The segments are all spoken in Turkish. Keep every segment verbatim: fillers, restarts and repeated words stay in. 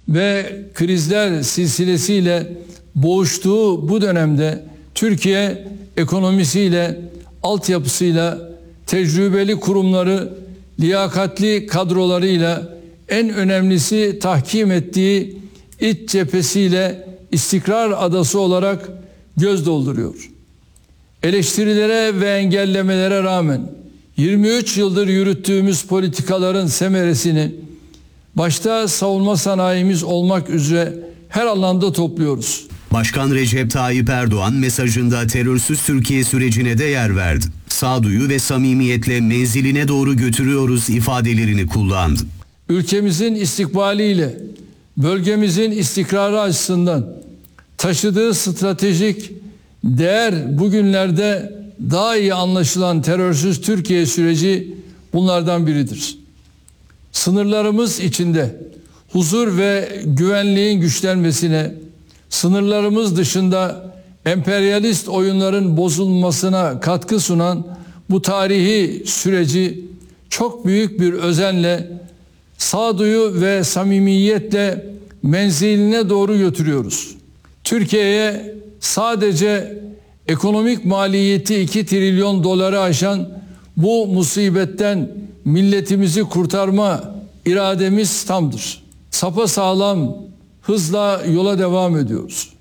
ve krizler silsilesiyle boğuştuğu bu dönemde Türkiye ekonomisiyle, altyapısıyla, tecrübeli kurumları, liyakatli kadrolarıyla, en önemlisi tahkim ettiği iç cephesiyle istikrar adası olarak göz dolduruyor. Eleştirilere ve engellemelere rağmen yirmi üç yıldır yürüttüğümüz politikaların semeresini başta savunma sanayimiz olmak üzere her alanda topluyoruz. Başkan Recep Tayyip Erdoğan mesajında terörsüz Türkiye sürecine de yer verdi. Sağduyu ve samimiyetle menziline doğru götürüyoruz ifadelerini kullandı. Ülkemizin istikbaliyle bölgemizin istikrarı açısından taşıdığı stratejik değer bugünlerde daha iyi anlaşılan terörsüz Türkiye süreci bunlardan biridir. Sınırlarımız içinde huzur ve güvenliğin güçlenmesine, sınırlarımız dışında emperyalist oyunların bozulmasına katkı sunan bu tarihi süreci çok büyük bir özenle, sağduyu ve samimiyetle menziline doğru götürüyoruz. Türkiye'ye sadece ekonomik maliyeti iki trilyon doları aşan bu musibetten milletimizi kurtarma irademiz tamdır. Sapasağlam hızla yola devam ediyoruz.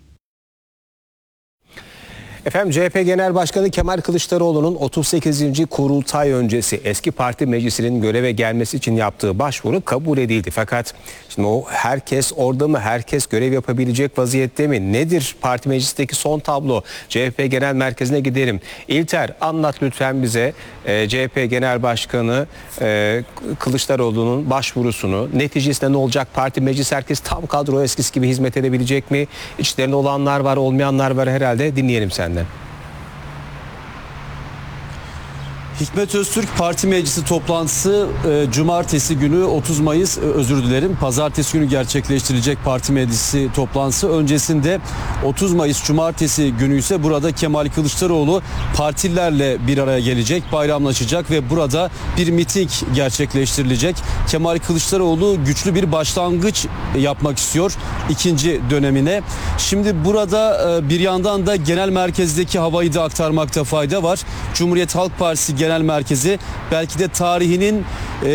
Efendim C H P Genel Başkanı Kemal Kılıçdaroğlu'nun otuz sekizinci kurultay öncesi eski parti meclisinin göreve gelmesi için yaptığı başvuru kabul edildi. Fakat şimdi o herkes orada mı, herkes görev yapabilecek vaziyette mi? Nedir parti meclisteki son tablo? C H P Genel Merkezi'ne gidelim. İlter, anlat lütfen bize e, C H P Genel Başkanı e, Kılıçdaroğlu'nun başvurusunu, neticesinde ne olacak? Parti meclis herkes tam kadro eskisi gibi hizmet edebilecek mi? İçlerinde olanlar var, olmayanlar var herhalde. Dinleyelim senden. Hikmet Öztürk Parti Meclisi toplantısı e, Cumartesi günü otuz Mayıs e, özür dilerim Pazartesi günü gerçekleştirilecek Parti Meclisi toplantısı öncesinde otuz Mayıs Cumartesi günü ise burada Kemal Kılıçdaroğlu partilerle bir araya gelecek, bayramlaşacak ve burada bir miting gerçekleştirilecek. Kemal Kılıçdaroğlu güçlü bir başlangıç yapmak istiyor ikinci dönemine. Şimdi burada e, bir yandan da genel merkezdeki havayı da aktarmakta fayda var. Cumhuriyet Halk Partisi Genel Merkezi belki de tarihinin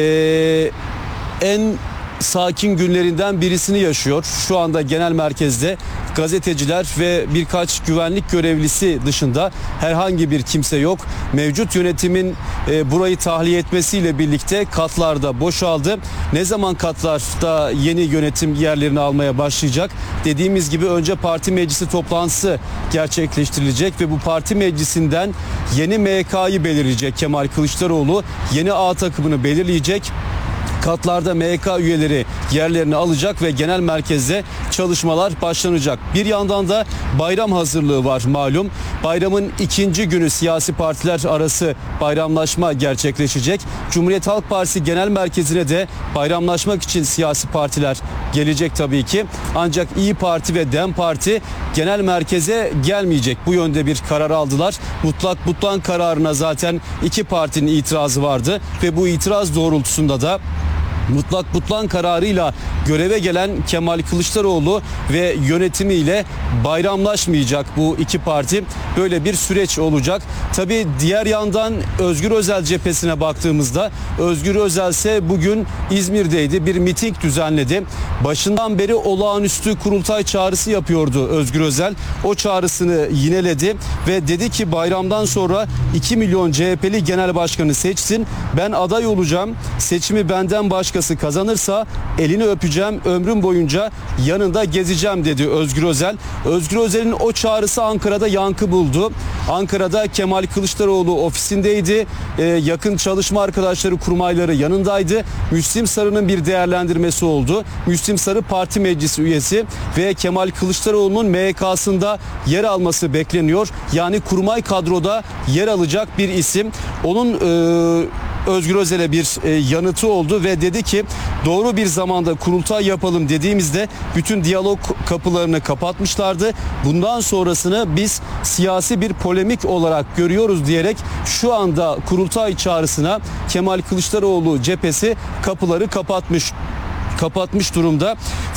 e, en sakin günlerinden birisini yaşıyor. Şu anda genel merkezde gazeteciler ve birkaç güvenlik görevlisi dışında herhangi bir kimse yok. Mevcut yönetimin e, burayı tahliye etmesiyle birlikte katlar da boşaldı. Ne zaman katlarda yeni yönetim yerlerini almaya başlayacak? Dediğimiz gibi önce parti meclisi toplantısı gerçekleştirilecek ve bu parti meclisinden yeni M K'yı belirleyecek Kemal Kılıçdaroğlu. Yeni A takımını belirleyecek. Katlarda M K üyeleri yerlerini alacak ve genel merkezde çalışmalar başlanacak. Bir yandan da bayram hazırlığı var malum. Bayramın ikinci günü siyasi partiler arası bayramlaşma gerçekleşecek. Cumhuriyet Halk Partisi Genel Merkezi'ne de bayramlaşmak için siyasi partiler gelecek tabii ki. Ancak İyi Parti ve DEM Parti genel merkeze gelmeyecek. Bu yönde bir karar aldılar. Mutlak butlan kararına zaten iki partinin itirazı vardı ve bu itiraz doğrultusunda da mutlak butlan kararıyla göreve gelen Kemal Kılıçdaroğlu ve yönetimiyle bayramlaşmayacak bu iki parti. Böyle bir süreç olacak. Tabii diğer yandan Özgür Özel cephesine baktığımızda Özgür Özel ise bugün İzmir'deydi. Bir miting düzenledi. Başından beri olağanüstü kurultay çağrısı yapıyordu Özgür Özel. O çağrısını yineledi ve dedi ki bayramdan sonra iki milyon C H P'li genel başkanı seçsin. Ben aday olacağım. Seçimi benden başka kazanırsa elini öpeceğim, ömrüm boyunca yanında gezeceğim dedi Özgür Özel. Özgür Özel'in o çağrısı Ankara'da yankı buldu. Ankara'da Kemal Kılıçdaroğlu ofisindeydi. Ee, yakın çalışma arkadaşları, kurmayları yanındaydı. Müslim Sarı'nın bir değerlendirmesi oldu. Müslim Sarı parti meclisi üyesi ve Kemal Kılıçdaroğlu'nun M K'sında yer alması bekleniyor. Yani kurmay kadroda yer alacak bir isim. Onun e, Özgür Özel'e bir e, yanıtı oldu ve dedi ki doğru bir zamanda kurultay yapalım dediğimizde bütün diyalog kapılarını kapatmışlardı. Bundan sonrasını biz siyasi bir polemik olarak görüyoruz diyerek şu anda kurultay çağrısına Kemal Kılıçdaroğlu cephesi kapıları kapatmış kapatmış durumda.